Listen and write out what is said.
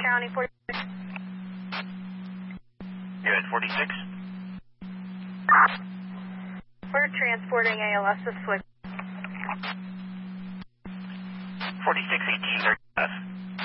County 46. Good, 46. We're transporting ALS to Swift. 4618,